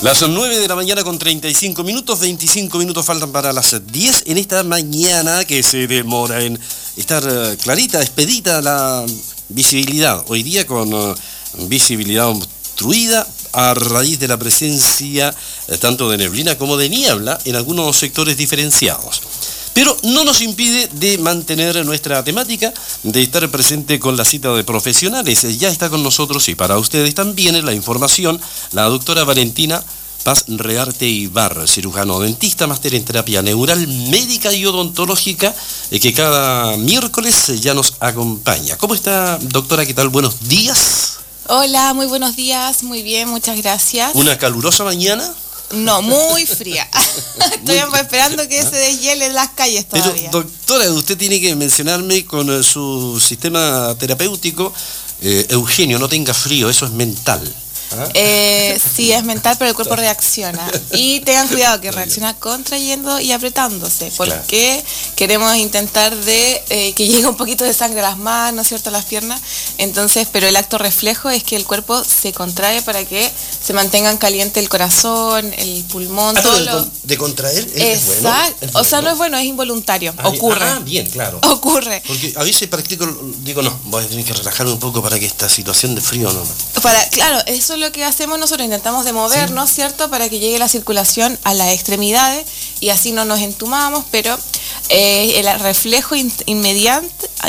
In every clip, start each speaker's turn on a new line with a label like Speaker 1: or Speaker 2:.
Speaker 1: Las 9 de la mañana con 35 minutos, 25 minutos faltan para las 10 en esta mañana que se demora en estar clarita, expedita la visibilidad. Hoy día con visibilidad obstruida a raíz de la presencia tanto de neblina como de niebla en algunos sectores diferenciados. Pero no nos impide de mantener nuestra temática, de estar presente con la cita de profesionales. Ya está con nosotros y para ustedes también la información, la doctora Valentina Paz Rearte Ibar, cirujano dentista, máster en terapia neural, médica y odontológica, que cada miércoles ya nos acompaña. ¿Cómo está, doctora? ¿Qué tal? Buenos días.
Speaker 2: Hola, muy buenos días, muy bien, muchas gracias.
Speaker 1: ¿Una calurosa mañana?
Speaker 2: No, muy fría. Estoy esperando que se deshielen las calles todavía.
Speaker 1: Pero, doctora, usted tiene que mencionarme con su sistema terapéutico, Eugenio, no tenga frío, eso es mental.
Speaker 2: Sí, es mental, pero el cuerpo reacciona. Y tengan cuidado que reacciona contrayendo y apretándose, porque queremos intentar de que llegue un poquito de sangre a las manos, ¿cierto?, a las piernas. Entonces, pero el acto reflejo es que el cuerpo se contrae para que se mantengan caliente el corazón, el pulmón, todo lo...
Speaker 1: ¿De contraer?
Speaker 2: Exacto.
Speaker 1: Bueno,
Speaker 2: o sea, no es bueno, es involuntario. Ocurre.
Speaker 1: Bien, claro.
Speaker 2: Ocurre.
Speaker 1: Porque a veces practico, digo, no, voy a tener que relajarme un poco para que esta situación de frío no...
Speaker 2: Claro, eso es lo que hacemos nosotros, intentamos de movernos, ¿sí?, ¿cierto?, para que llegue la circulación a las extremidades y así no nos entumamos, pero el reflejo inmediato,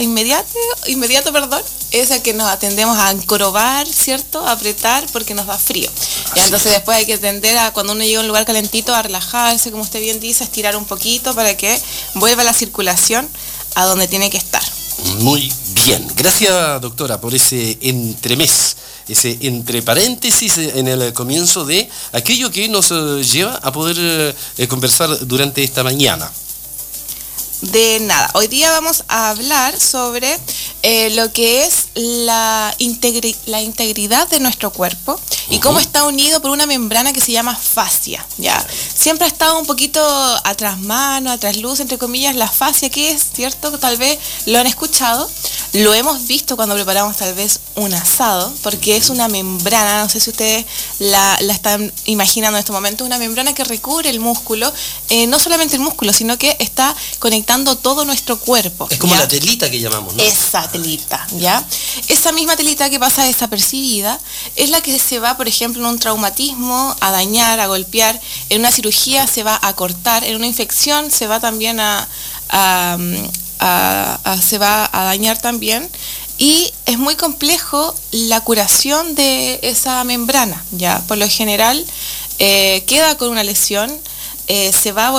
Speaker 2: es el que nos atendemos a encorvar, ¿cierto?, a apretar porque nos da frío. Ya, entonces después hay que tender a, cuando uno llega a un lugar calentito, a relajarse, como usted bien dice, a estirar un poquito para que vuelva la circulación a donde tiene que estar.
Speaker 1: Muy bien. Gracias, doctora, por ese entremés, ese entre paréntesis en el comienzo de aquello que nos lleva a poder conversar durante esta mañana.
Speaker 2: De nada. Hoy día vamos a hablar sobre lo que es la integridad de nuestro cuerpo y cómo está unido por una membrana que se llama fascia, ¿ya? Siempre ha estado un poquito atrás mano, atrás luz, entre comillas, la fascia, que es, ¿cierto? Tal vez lo han escuchado, lo hemos visto cuando preparamos tal vez un asado, porque es una membrana, no sé si ustedes la están imaginando en este momento, una membrana que recubre el músculo, no solamente el músculo, sino que está conectando todo nuestro cuerpo.
Speaker 1: Es como, ¿ya?, la telita que llamamos, ¿no?
Speaker 2: Esa telita, ¿ya? Esa misma telita que pasa desapercibida es la que se va, por ejemplo, en un traumatismo a dañar, a golpear, en una cirugía se va a cortar, en una infección se va también se va a dañar también, y es muy complejo la curación de esa membrana, ¿ya? Por lo general queda con una lesión, se va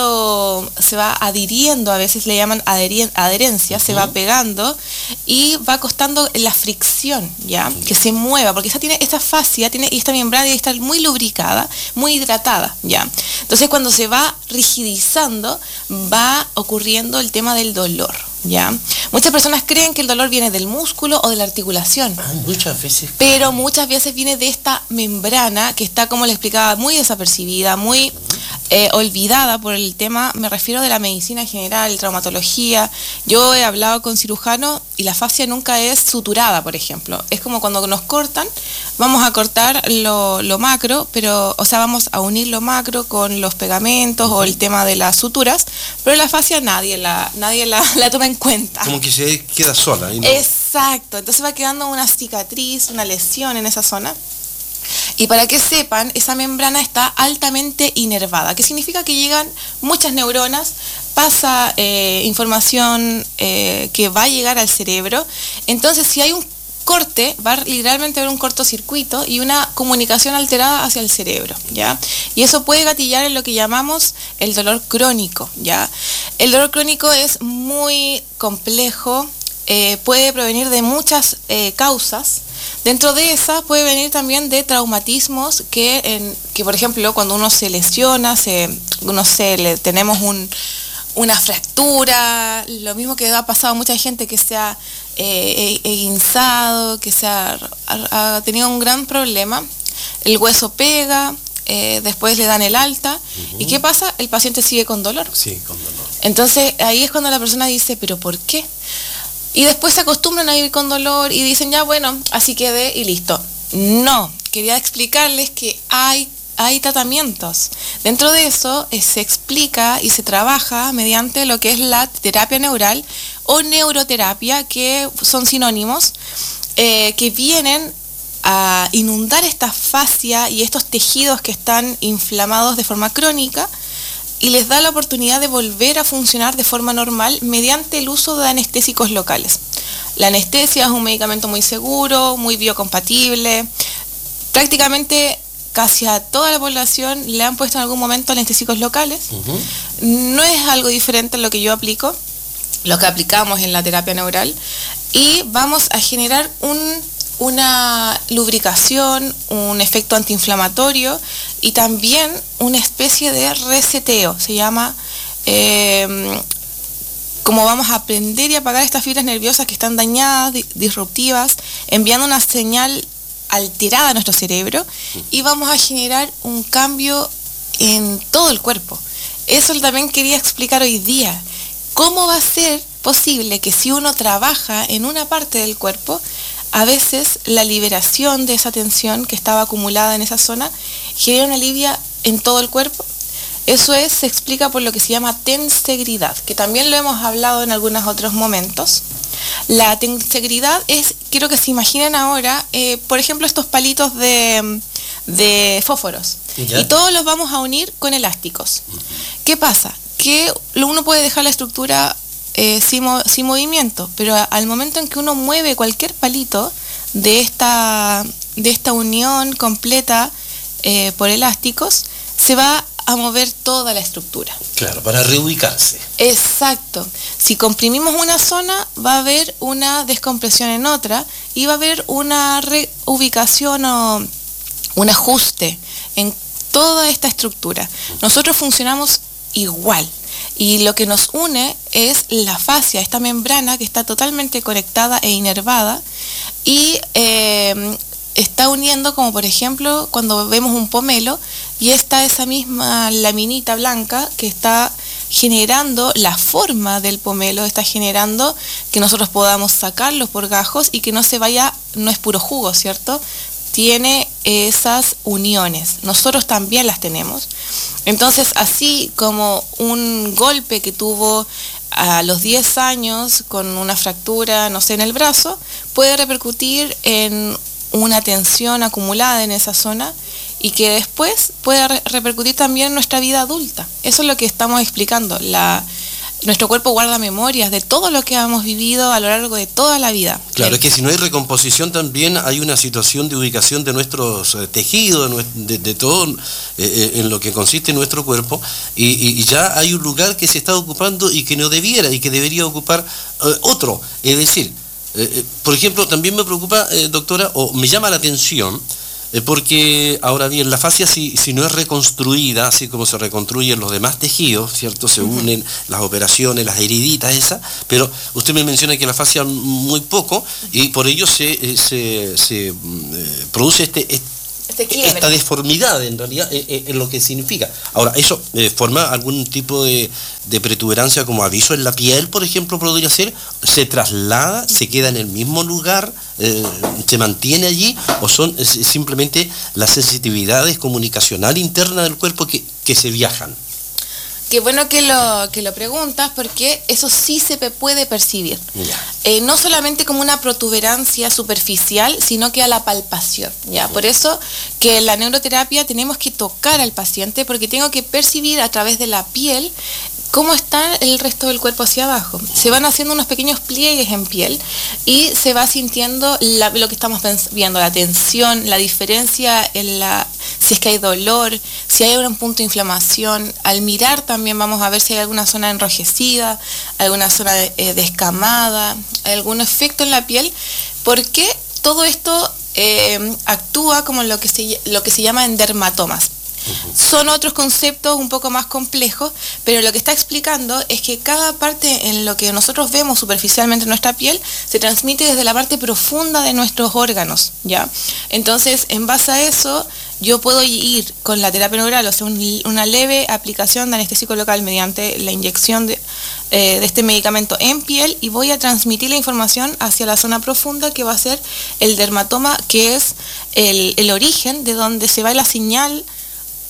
Speaker 2: adhiriendo, a veces le llaman adherencia, se va pegando y va costando la fricción, ¿ya? Que se mueva, porque esta fascia y esta membrana debe estar muy lubricada, muy hidratada, ¿ya? Entonces cuando se va rigidizando, va ocurriendo el tema del dolor, ¿ya? Muchas personas creen que el dolor viene del músculo o de la articulación.
Speaker 1: Muchas veces.
Speaker 2: Pero muchas veces viene de esta membrana que está, como le explicaba, muy desapercibida, muy olvidada por el tema, me refiero de la medicina general, traumatología. Yo he hablado con cirujanos y la fascia nunca es suturada, por ejemplo. Es como cuando nos cortan, vamos a cortar lo macro, pero, o sea, vamos a unir lo macro con los pegamentos o el tema de las suturas, pero la fascia nadie la toma en cuenta.
Speaker 1: Como que se queda sola. ¿No?
Speaker 2: Exacto, entonces va quedando una cicatriz, una lesión en esa zona. Y para que sepan, esa membrana está altamente inervada, que significa que llegan muchas neuronas, pasa información que va a llegar al cerebro. Entonces, si hay un corte, va literalmente a haber un cortocircuito y una comunicación alterada hacia el cerebro, ¿ya? Y eso puede gatillar en lo que llamamos el dolor crónico, ¿ya? El dolor crónico es muy complejo, puede provenir de muchas causas. Dentro de esas puede venir también de traumatismos que por ejemplo, cuando uno se lesiona, tenemos una fractura, lo mismo que ha pasado a mucha gente que se ha esguinzado, que ha tenido un gran problema, el hueso pega, después le dan el alta, ¿y qué pasa? El paciente sigue con dolor.
Speaker 1: Sí, con dolor.
Speaker 2: Entonces ahí es cuando la persona dice, ¿pero por qué? Y después se acostumbran a ir con dolor y dicen, ya bueno, así quedé y listo. No, quería explicarles que hay hay tratamientos. Dentro de eso se explica y se trabaja mediante lo que es la terapia neural o neuroterapia, que son sinónimos, que vienen a inundar esta fascia y estos tejidos que están inflamados de forma crónica, y les da la oportunidad de volver a funcionar de forma normal mediante el uso de anestésicos locales. La anestesia es un medicamento muy seguro, muy biocompatible. Prácticamente casi a toda la población le han puesto en algún momento anestésicos locales. No es algo diferente a lo que yo aplico, lo que aplicamos en la terapia neural, y vamos a generar una lubricación, un efecto antiinflamatorio y también una especie de reseteo. Se llama como vamos a aprender y apagar estas fibras nerviosas que están dañadas, disruptivas, enviando una señal alterada a nuestro cerebro, y vamos a generar un cambio en todo el cuerpo. Eso también quería explicar hoy día. ¿Cómo va a ser posible que si uno trabaja en una parte del cuerpo, a veces la liberación de esa tensión que estaba acumulada en esa zona genera una alivio en todo el cuerpo? Eso se explica por lo que se llama tensegridad, que también lo hemos hablado en algunos otros momentos. La tensegridad es, quiero que se imaginen ahora, por ejemplo, estos palitos de fósforos. ¿Ya? Y todos los vamos a unir con elásticos. ¿Qué pasa? Que uno puede dejar la estructura sin movimiento, pero al momento en que uno mueve cualquier palito de esta unión completa por elásticos, se va a mover toda la estructura.
Speaker 1: Claro, para reubicarse.
Speaker 2: Exacto. Si comprimimos una zona, va a haber una descompresión en otra y va a haber una reubicación o un ajuste en toda esta estructura. Nosotros funcionamos igual. Y lo que nos une es la fascia, esta membrana que está totalmente conectada e inervada, y está uniendo, como por ejemplo cuando vemos un pomelo y está esa misma laminita blanca que está generando la forma del pomelo, está generando que nosotros podamos sacarlos por gajos y que no se vaya, no es puro jugo, ¿cierto? Tiene esas uniones, nosotros también las tenemos. Entonces, así como un golpe que tuvo a los 10 años con una fractura, no sé, en el brazo, puede repercutir en una tensión acumulada en esa zona y que después puede repercutir también en nuestra vida adulta. Eso es lo que estamos explicando. Nuestro cuerpo guarda memorias de todo lo que hemos vivido a lo largo de toda la vida.
Speaker 1: Claro, es que si no hay recomposición también hay una situación de ubicación de nuestros tejidos, de todo en lo que consiste nuestro cuerpo, y ya hay un lugar que se está ocupando y que no debiera, y que debería ocupar otro. Es decir, por ejemplo, también me preocupa, doctora, o me llama la atención, porque ahora bien, la fascia si no es reconstruida, así como se reconstruyen los demás tejidos, ¿cierto? Se unen las operaciones, las heriditas esas, pero usted me menciona que la fascia muy poco, y por ello se produce esta deformidad en realidad en lo que significa. Ahora, ¿eso forma algún tipo de protuberancia como aviso en la piel, por ejemplo, podría ser? ¿Se traslada? ¿Se queda en el mismo lugar? ¿Se mantiene allí? ¿O son simplemente las sensitividades comunicacional interna del cuerpo que se viajan?
Speaker 2: Qué bueno que lo preguntas, porque eso sí se puede percibir. No solamente como una protuberancia superficial, sino que a la palpación. ¿Ya? Por eso que en la neuroterapia tenemos que tocar al paciente, porque tengo que percibir a través de la piel cómo está el resto del cuerpo hacia abajo. Se van haciendo unos pequeños pliegues en piel y se va sintiendo lo que estamos viendo, la tensión, la diferencia si es que hay dolor, si hay algún punto de inflamación. Al mirar también vamos a ver si hay alguna zona enrojecida, alguna zona descamada, algún efecto en la piel, porque todo esto actúa como lo que se llama en dermatomas. Son otros conceptos un poco más complejos, pero lo que está explicando es que cada parte en lo que nosotros vemos superficialmente en nuestra piel se transmite desde la parte profunda de nuestros órganos, ¿ya? Entonces, en base a eso, yo puedo ir con la terapia neural, o sea, una leve aplicación de anestésico local mediante la inyección de este medicamento en piel, y voy a transmitir la información hacia la zona profunda, que va a ser el dermatoma, que es el origen de donde se va la señal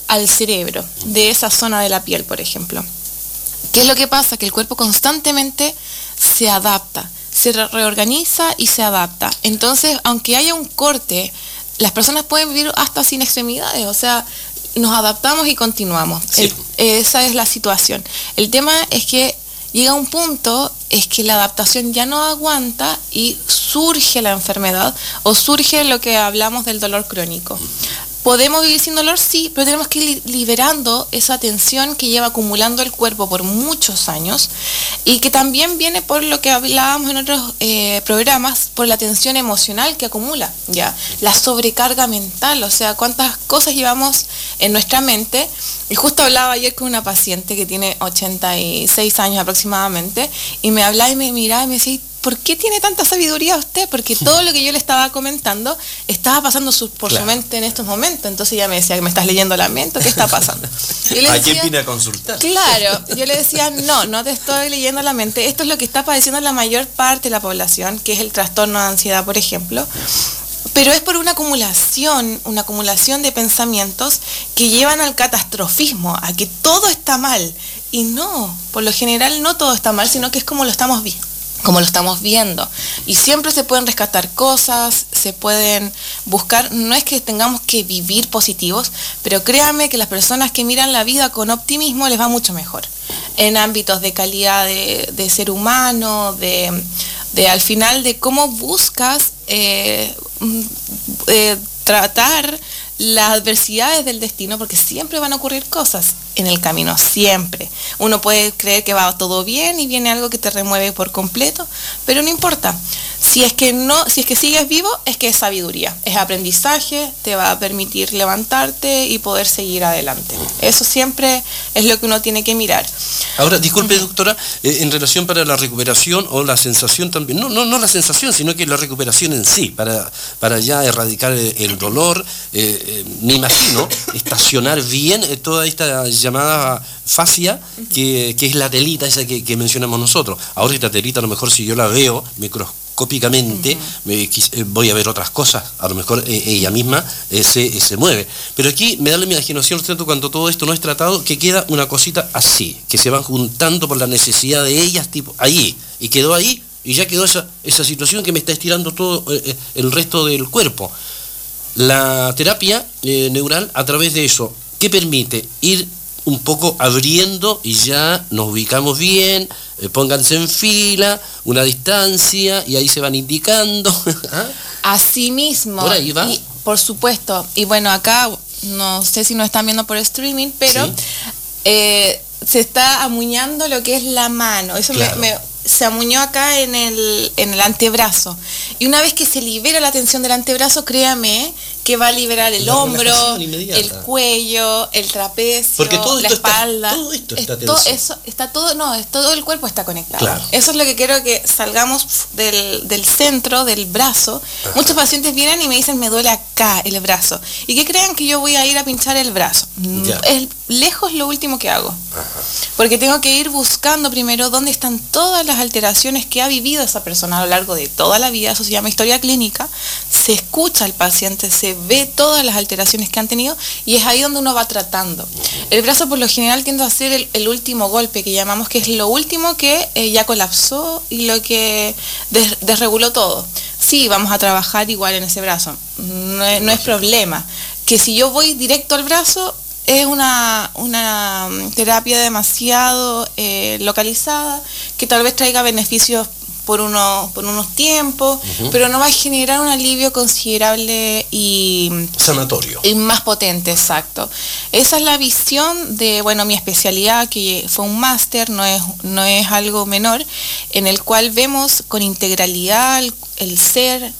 Speaker 2: al cerebro de esa zona de la piel, por ejemplo. ¿Qué es lo que pasa? Que el cuerpo constantemente se adapta, se reorganiza y se adapta. Entonces, aunque haya un corte, las personas pueden vivir hasta sin extremidades, o sea, nos adaptamos y continuamos.
Speaker 1: Sí.
Speaker 2: Esa es la situación. El tema es que llega un punto, es que la adaptación ya no aguanta y surge la enfermedad o surge lo que hablamos del dolor crónico. ¿Podemos vivir sin dolor? Sí, pero tenemos que ir liberando esa tensión que lleva acumulando el cuerpo por muchos años y que también viene por lo que hablábamos en otros programas, por la tensión emocional que acumula, ya, la sobrecarga mental, o sea, cuántas cosas llevamos en nuestra mente. Y justo hablaba ayer con una paciente que tiene 86 años aproximadamente y me hablaba y me miraba y me decía, ¿por qué tiene tanta sabiduría usted? Porque todo lo que yo le estaba comentando estaba pasando por su mente en estos momentos. Entonces ella me decía, ¿me estás leyendo la mente? ¿Qué está pasando?
Speaker 1: ¿A quién viene a consultar?
Speaker 2: Claro, yo le decía, no te estoy leyendo la mente. Esto es lo que está padeciendo la mayor parte de la población, que es el trastorno de ansiedad, por ejemplo. Pero es por una acumulación de pensamientos que llevan al catastrofismo, a que todo está mal. Y no, por lo general no todo está mal, sino que es como lo estamos viendo. Y siempre se pueden rescatar cosas, se pueden buscar, no es que tengamos que vivir positivos, pero créanme que las personas que miran la vida con optimismo les va mucho mejor. En ámbitos de calidad de ser humano, de al final de cómo buscas tratar las adversidades del destino, porque siempre van a ocurrir cosas en el camino, siempre. Uno puede creer que va todo bien y viene algo que te remueve por completo, pero no importa. Si es que sigues vivo, es que es sabiduría, es aprendizaje, te va a permitir levantarte y poder seguir adelante. Eso siempre es lo que uno tiene que mirar.
Speaker 1: Ahora, disculpe, doctora, en relación para la recuperación o la sensación también, no la sensación, sino que la recuperación en sí, para ya erradicar el dolor, me imagino estacionar bien toda esta llamada fascia, que es la telita esa que mencionamos nosotros. Ahora esta telita, a lo mejor si yo la veo microscópicamente, voy a ver otras cosas, a lo mejor ella misma se mueve. Pero aquí me da la imaginación, ¿cierto?, cuando todo esto no es tratado, que queda una cosita así, que se van juntando por la necesidad de ellas, tipo, ahí, y quedó ahí, y ya quedó esa situación que me está estirando todo el resto del cuerpo. La terapia neural, a través de eso, ¿qué permite? Ir un poco abriendo y ya nos ubicamos bien, pónganse en fila, una distancia, y ahí se van indicando. ¿Ah?
Speaker 2: Así mismo.
Speaker 1: Por ahí va.
Speaker 2: Y, por supuesto. Y bueno, acá, no sé si nos están viendo por streaming, pero
Speaker 1: sí,
Speaker 2: se está amuñando lo que es la mano. Eso
Speaker 1: claro,
Speaker 2: se amuñó acá en el antebrazo. Y una vez que se libera la tensión del antebrazo, créame que va a liberar el hombro, el cuello, el trapecio,
Speaker 1: porque todo
Speaker 2: la espalda.
Speaker 1: Todo esto está
Speaker 2: todo el cuerpo está conectado.
Speaker 1: Claro.
Speaker 2: Eso es lo que quiero, que salgamos del centro del brazo. Ajá. Muchos pacientes vienen y me dicen, me duele acá el brazo. ¿Y qué creen que yo voy a ir a pinchar el brazo? Ya. Es lejos lo último que hago. Ajá. Porque tengo que ir buscando primero dónde están todas las alteraciones que ha vivido esa persona a lo largo de toda la vida. Eso se llama historia clínica. Se escucha al paciente, se ve todas las alteraciones que han tenido y es ahí donde uno va tratando. El brazo por lo general tiende a ser el último golpe que llamamos, que es lo último que ya colapsó y lo que desreguló todo. Sí, vamos a trabajar igual en ese brazo, no es problema. Que si yo voy directo al brazo, es una terapia demasiado localizada, que tal vez traiga beneficios por unos tiempos, pero no va a generar un alivio considerable y
Speaker 1: sanatorio.
Speaker 2: Y más potente, exacto. Esa es la visión de, bueno, mi especialidad, que fue un máster, no es algo menor, en el cual vemos con integralidad el ser,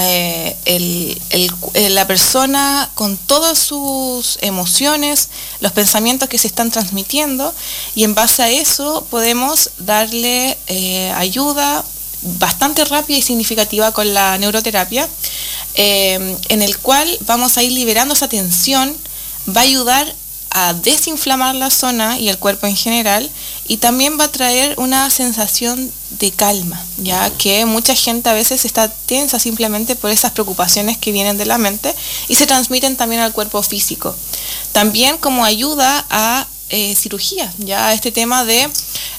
Speaker 2: la persona con todas sus emociones, los pensamientos que se están transmitiendo, y en base a eso podemos darle ayuda bastante rápida y significativa con la neuroterapia, en el cual vamos a ir liberando esa tensión, va a ayudar a desinflamar la zona y el cuerpo en general, y también va a traer una sensación de calma, ya que mucha gente a veces está tensa simplemente por esas preocupaciones que vienen de la mente y se transmiten también al cuerpo físico. También como ayuda a cirugía, ya este tema de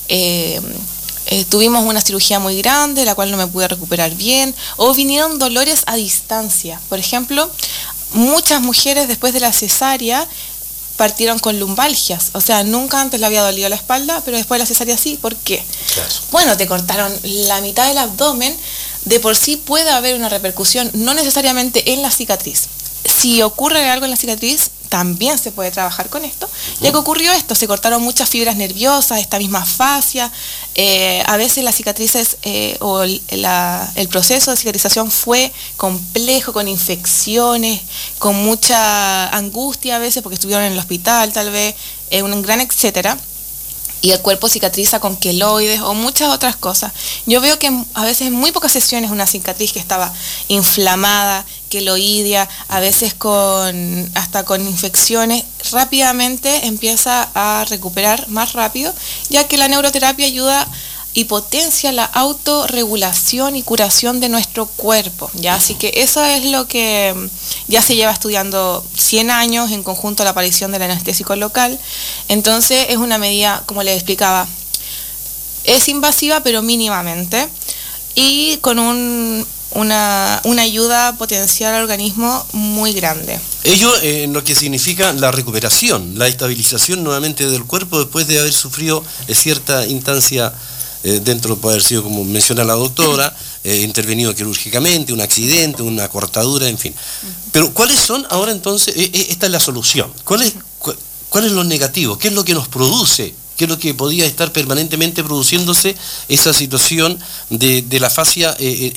Speaker 2: tuvimos una cirugía muy grande, la cual no me pude recuperar bien, o vinieron dolores a distancia. Por ejemplo, muchas mujeres después de la cesárea partieron con lumbalgias, o sea, nunca antes le había dolido la espalda, pero después de la cesárea sí. ¿Por qué? Claro. Bueno, te cortaron la mitad del abdomen, de por sí puede haber una repercusión, no necesariamente en la cicatriz. Si ocurre algo en la cicatriz, también se puede trabajar con esto. Ya que ocurrió esto, se cortaron muchas fibras nerviosas, esta misma fascia, a veces las cicatrices o el proceso de cicatrización fue complejo, con infecciones, con mucha angustia a veces, porque estuvieron en el hospital tal vez, un gran etcétera. Y el cuerpo cicatriza con queloides o muchas otras cosas. Yo veo que a veces en muy pocas sesiones una cicatriz que estaba inflamada, queloidea, a veces hasta con infecciones, rápidamente empieza a recuperar más rápido, ya que la neuroterapia ayuda y potencia la autorregulación y curación de nuestro cuerpo, ¿ya? Así que eso es lo que ya se lleva estudiando 100 años en conjunto a la aparición del anestésico local. Entonces es una medida, como les explicaba, es invasiva pero mínimamente, y con una ayuda potencial al organismo muy grande.
Speaker 1: Ello en lo que significa la recuperación, la estabilización nuevamente del cuerpo después de haber sufrido cierta instancia dentro, puede haber sido, como menciona la doctora, intervenido quirúrgicamente, un accidente, una cortadura, en fin. Pero ¿cuáles son ahora entonces? Esta es la solución. ¿Cuál es lo negativo? ¿Qué es lo que nos produce? ¿Qué es lo que podía estar permanentemente produciéndose esa situación de la fascia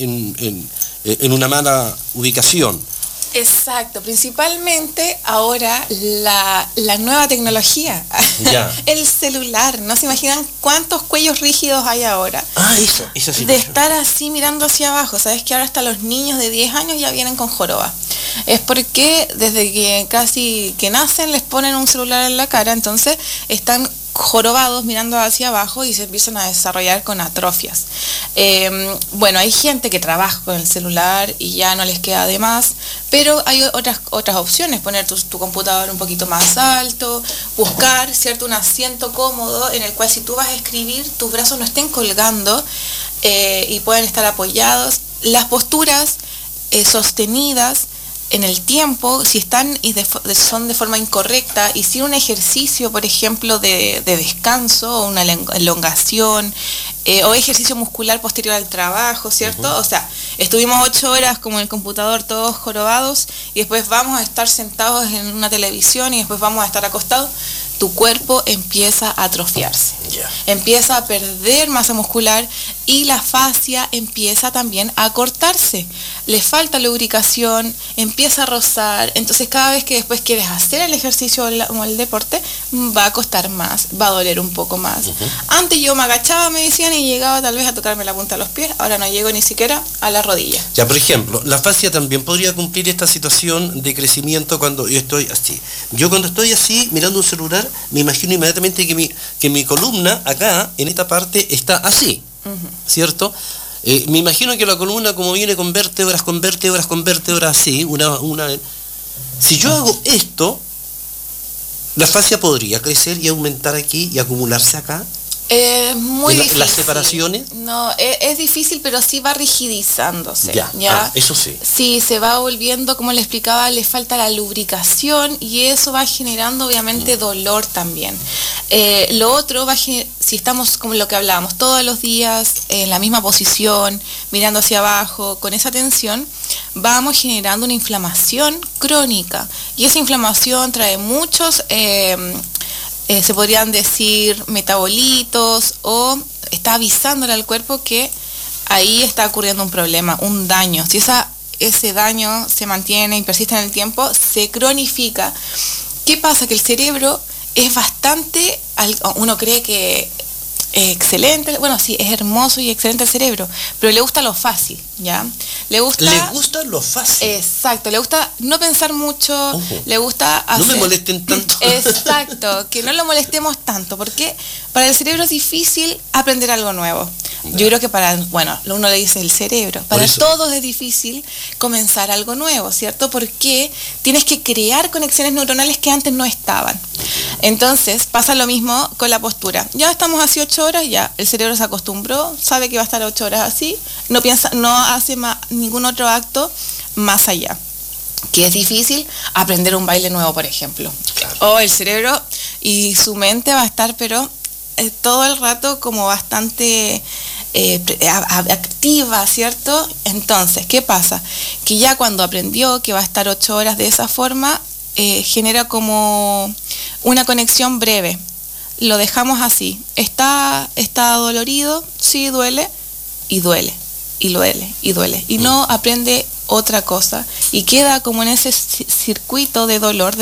Speaker 1: en una mala ubicación?
Speaker 2: Exacto, principalmente ahora la nueva tecnología, el celular. No se imaginan cuántos cuellos rígidos hay ahora.
Speaker 1: Esa sí.
Speaker 2: De estar así mirando hacia abajo. Sabes que ahora hasta los niños de 10 años ya vienen con joroba. Es porque desde que casi que nacen les ponen un celular en la cara, entonces están jorobados mirando hacia abajo y se empiezan a desarrollar con atrofias. Bueno, hay gente que trabaja con el celular y ya no les queda de más, pero hay otras opciones, poner tu computador un poquito más alto, buscar, ¿cierto?, un asiento cómodo en el cual si tú vas a escribir, tus brazos no estén colgando y pueden estar apoyados. Las posturas sostenidas en el tiempo, si están son de forma incorrecta y sin un ejercicio, por ejemplo, de descanso o una elongación o ejercicio muscular posterior al trabajo, ¿cierto? O sea, estuvimos 8 horas como en el computador todos jorobados y después vamos a estar sentados en una televisión y después vamos a estar acostados. Tu cuerpo empieza a atrofiarse, empieza a perder masa muscular y la fascia empieza también a cortarse. Le falta lubricación, empieza a rozar, entonces cada vez que después quieres hacer el ejercicio o el deporte, va a costar más, va a doler un poco más. Antes yo me agachaba, me decían, y llegaba tal vez a tocarme la punta de los pies, ahora no llego ni siquiera a la rodilla.
Speaker 1: Ya, por ejemplo, la fascia también podría cumplir esta situación de crecimiento cuando yo estoy así. Yo cuando estoy así, mirando un celular, me imagino inmediatamente que mi columna acá, en esta parte, está así, ¿cierto? Me imagino que la columna, como viene con vértebras, así, si yo hago esto, la fascia podría crecer y aumentar aquí y acumularse acá.
Speaker 2: Muy difícil.
Speaker 1: ¿Las separaciones?
Speaker 2: No, es difícil, pero sí va rigidizándose. ¿Ya?
Speaker 1: Eso sí.
Speaker 2: Sí, se va volviendo, como le explicaba, le falta la lubricación y eso va generando obviamente dolor también. Lo otro si estamos como lo que hablábamos, todos los días en la misma posición, mirando hacia abajo, con esa tensión, vamos generando una inflamación crónica. Y esa inflamación trae muchos se podrían decir metabolitos, o está avisándole al cuerpo que ahí está ocurriendo un problema, un daño. Si ese daño se mantiene y persiste en el tiempo, se cronifica. ¿Qué pasa? Que el cerebro es bastante, uno cree que es excelente, bueno, sí, es hermoso y excelente el cerebro, pero le gusta lo fácil, ¿ya? Le gusta
Speaker 1: lo fácil.
Speaker 2: Exacto, le gusta no pensar mucho, le gusta hacer...
Speaker 1: No me molesten tanto.
Speaker 2: Exacto, que no lo molestemos tanto, porque para el cerebro es difícil aprender algo nuevo. Yo creo que uno le dice el cerebro, para todos es difícil comenzar algo nuevo, ¿cierto? Porque tienes que crear conexiones neuronales que antes no estaban. Entonces pasa lo mismo con la postura. Ya estamos así 8 horas, ya el cerebro se acostumbró, sabe que va a estar 8 horas así, no hace ningún otro acto más allá. Que es difícil aprender un baile nuevo, por ejemplo. Claro. El cerebro y su mente va a estar, pero todo el rato como bastante activa, ¿cierto? Entonces, ¿qué pasa? Que ya cuando aprendió que va a estar 8 horas de esa forma, genera como una conexión breve. Lo dejamos así. ¿Está dolorido? Sí, duele. Y duele. Y duele. Y duele. Y no aprende otra cosa. Y queda como en ese circuito de dolor.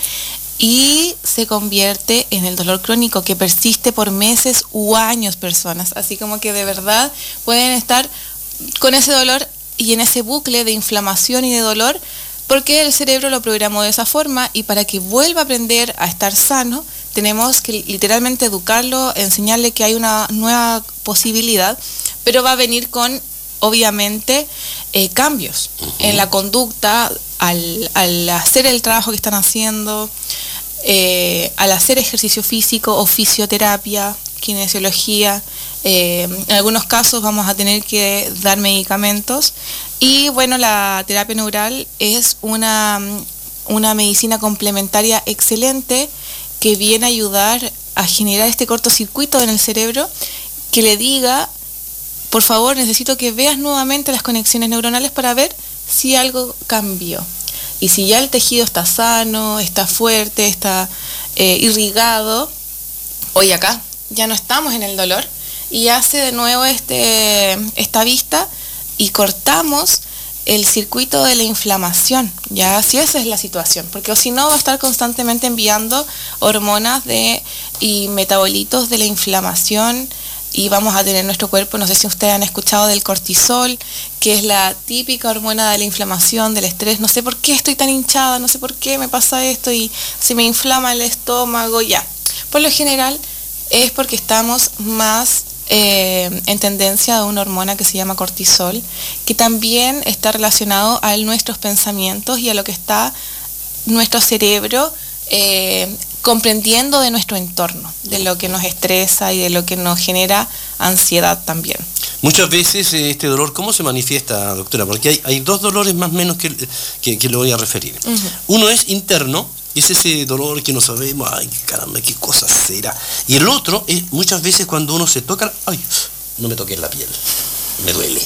Speaker 2: Y se convierte en el dolor crónico que persiste por meses u años personas. Así como que de verdad pueden estar con ese dolor y en ese bucle de inflamación y de dolor porque el cerebro lo programó de esa forma y para que vuelva a aprender a estar sano tenemos que literalmente educarlo, enseñarle que hay una nueva posibilidad, pero va a venir con obviamente cambios en la conducta al hacer el trabajo que están haciendo. Al hacer ejercicio físico o fisioterapia, kinesiología, en algunos casos vamos a tener que dar medicamentos y bueno, la terapia neural es una medicina complementaria excelente que viene a ayudar a generar este cortocircuito en el cerebro que le diga, por favor, necesito que veas nuevamente las conexiones neuronales para ver si algo cambió. Y si ya el tejido está sano, está fuerte, está irrigado, hoy acá ya no estamos en el dolor y hace de nuevo esta vista y cortamos el circuito de la inflamación, ya si esa es la situación, porque si no va a estar constantemente enviando hormonas y metabolitos de la inflamación y vamos a tener nuestro cuerpo, no sé si ustedes han escuchado del cortisol, que es la típica hormona de la inflamación, del estrés, no sé por qué estoy tan hinchada, no sé por qué me pasa esto y se me inflama el estómago, ya. Por lo general es porque estamos más en tendencia a una hormona que se llama cortisol, que también está relacionado a nuestros pensamientos y a lo que está nuestro cerebro comprendiendo de nuestro entorno, de lo que nos estresa y de lo que nos genera ansiedad también.
Speaker 1: Muchas veces este dolor, ¿cómo se manifiesta, doctora? Porque hay dos dolores más o menos que le voy a referir. Uno es interno, es ese dolor que no sabemos, ay caramba, qué cosa será. Y el otro es muchas veces cuando uno se toca, ay, no me toques la piel, me duele.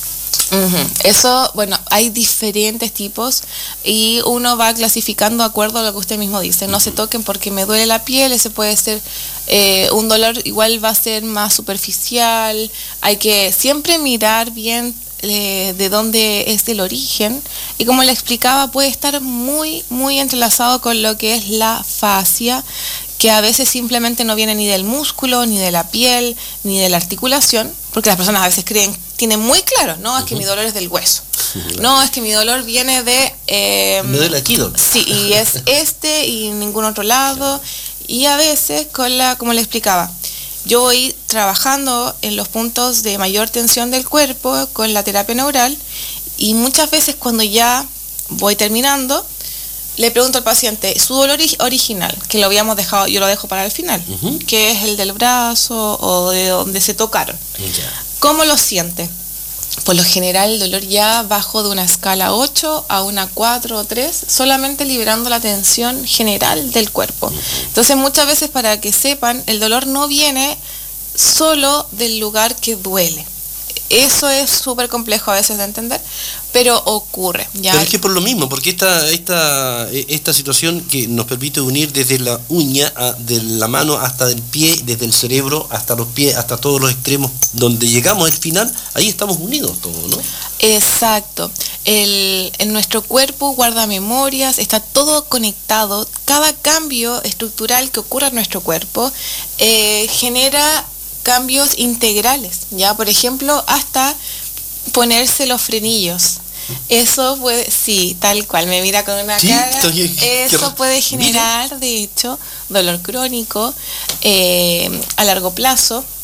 Speaker 2: Eso, bueno, hay diferentes tipos y uno va clasificando de acuerdo a lo que usted mismo dice. No se toquen porque me duele la piel, ese puede ser un dolor, igual va a ser más superficial. Hay que siempre mirar bien de dónde es el origen y como le explicaba puede estar muy, muy entrelazado con lo que es la fascia, que a veces simplemente no viene ni del músculo, ni de la piel, ni de la articulación, porque las personas a veces tienen muy claro, no, es que mi dolor es del hueso, no, es que mi dolor viene de...
Speaker 1: me duele aquí,
Speaker 2: sí, y es y ningún otro lado, y a veces como le explicaba, yo voy trabajando en los puntos de mayor tensión del cuerpo con la terapia neural, y muchas veces cuando ya voy terminando, le pregunto al paciente su dolor original, que lo habíamos dejado, yo lo dejo para el final, que es el del brazo o de donde se tocaron. ¿Cómo lo siente? Por lo general el dolor ya bajo de una escala 8 a una 4 o 3, solamente liberando la tensión general del cuerpo. Entonces muchas veces, para que sepan, el dolor no viene solo del lugar que duele. Eso es súper complejo a veces de entender, pero ocurre. ¿Ya?
Speaker 1: Pero es que por lo mismo, porque esta situación que nos permite unir desde la uña, de la mano hasta el pie, desde el cerebro hasta los pies, hasta todos los extremos, donde llegamos al final, ahí estamos unidos todos, ¿no?
Speaker 2: Exacto. En nuestro cuerpo guarda memorias, está todo conectado. Cada cambio estructural que ocurra en nuestro cuerpo genera cambios integrales, ya, por ejemplo, hasta ponerse los frenillos. Eso puede, sí, tal cual, me mira con una cara. Eso puede generar, de hecho, dolor crónico a largo plazo.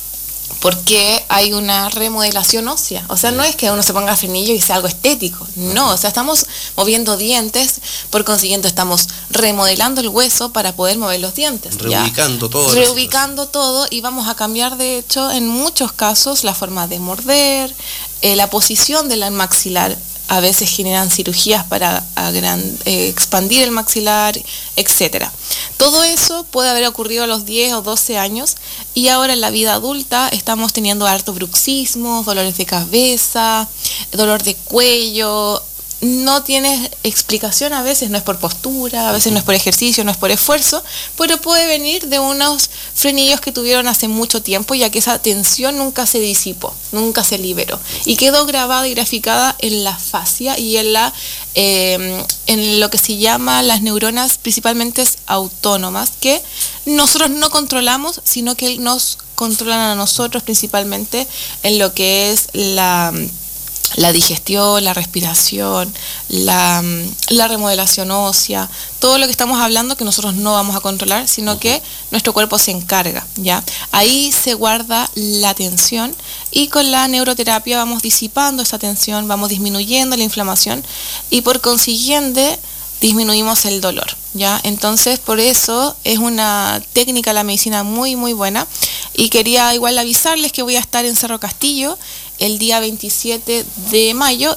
Speaker 2: porque hay una remodelación ósea. O sea, no es que uno se ponga frenillo y sea algo estético. No, o sea, estamos moviendo dientes, por consiguiente estamos remodelando el hueso para poder mover los dientes.
Speaker 1: Reubicando todo.
Speaker 2: Reubicando todo, y vamos a cambiar, de hecho, en muchos casos, la forma de morder, la posición del maxilar. A veces generan cirugías para expandir el maxilar, etc. Todo eso puede haber ocurrido a los 10 o 12 años, y ahora en la vida adulta estamos teniendo harto bruxismo, dolores de cabeza, dolor de cuello. No tiene explicación a veces, no es por postura, a veces no es por ejercicio, no es por esfuerzo, pero puede venir de unos frenillos que tuvieron hace mucho tiempo, ya que esa tensión nunca se disipó, nunca se liberó, y quedó grabada y graficada en la fascia y en lo que se llama las neuronas principalmente autónomas, que nosotros no controlamos, sino que nos controlan a nosotros principalmente en lo que es la digestión, la respiración, la remodelación ósea, todo lo que estamos hablando que nosotros no vamos a controlar, sino que nuestro cuerpo se encarga, ¿ya? Ahí se guarda la tensión, y con la neuroterapia vamos disipando esa tensión, vamos disminuyendo la inflamación, y por consiguiente disminuimos el dolor, ¿ya? Entonces, por eso es una técnica de la medicina muy, muy buena. Y quería igual avisarles que voy a estar en Cerro Castillo el día 28 de mayo.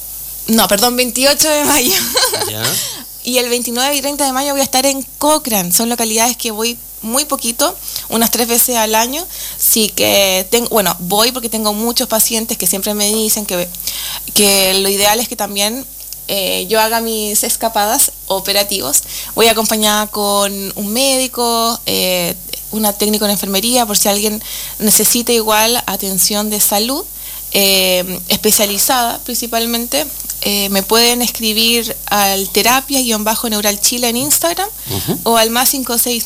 Speaker 1: ¿Ya?
Speaker 2: Y el 29 y 30 de mayo voy a estar en Cochrane. Son localidades que voy muy poquito, unas 3 veces al año. Sí que voy porque tengo muchos pacientes que siempre me dicen que lo ideal es que también yo haga mis escapadas operativos. Voy acompañada con un médico, una técnica en enfermería, por si alguien necesita igual atención de salud especializada principalmente. Me pueden escribir al terapia-neural Chile en Instagram, o al más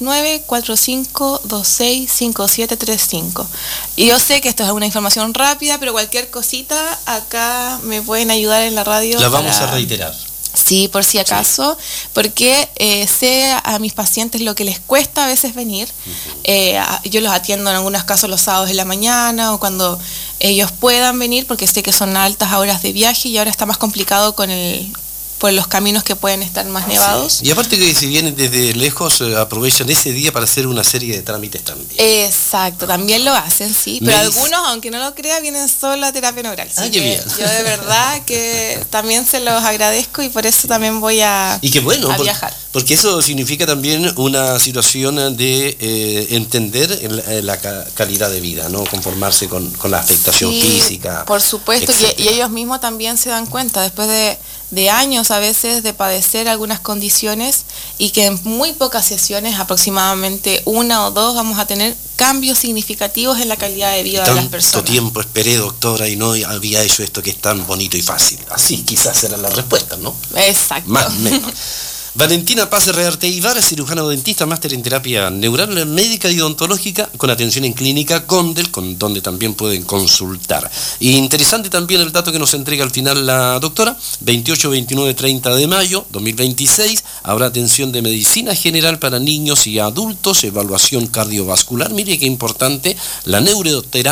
Speaker 2: 569-4526-5735. Y yo sé que esto es una información rápida, pero cualquier cosita acá me pueden ayudar en la radio.
Speaker 1: La vamos a reiterar.
Speaker 2: Sí, por si acaso, porque sé a mis pacientes lo que les cuesta a veces venir. Yo los atiendo en algunos casos los sábados en la mañana, o cuando ellos puedan venir, porque sé que son altas horas de viaje, y ahora está más complicado por los caminos que pueden estar más nevados.
Speaker 1: Sí. Y aparte que si vienen desde lejos, aprovechan ese día para hacer una serie de trámites también.
Speaker 2: Exacto, también lo hacen, sí. Pero algunos, aunque no lo crean, vienen solo a terapia neural.
Speaker 1: Qué bien.
Speaker 2: Yo de verdad que también se los agradezco, y por eso también voy a viajar.
Speaker 1: Porque eso significa también una situación de entender la calidad de vida, ¿no? Conformarse con la afectación física.
Speaker 2: Por supuesto, y ellos mismos también se dan cuenta, después de años a veces de padecer algunas condiciones, y que en muy pocas sesiones, aproximadamente 1 o 2, vamos a tener cambios significativos en la calidad de vida de las personas.
Speaker 1: Tanto tiempo esperé, doctora, y no había hecho esto que es tan bonito y fácil. Así quizás era la respuesta, ¿no?
Speaker 2: Exacto.
Speaker 1: Más o menos. Valentina Paz Rearte Ibar, cirujano dentista, máster en terapia neural médica y odontológica, con atención en clínica Condel, donde también pueden consultar. Y interesante también el dato que nos entrega al final la doctora: 28, 29, 30 de mayo 2026, habrá atención de medicina general para niños y adultos, evaluación cardiovascular. Mire qué importante, la neuroterapia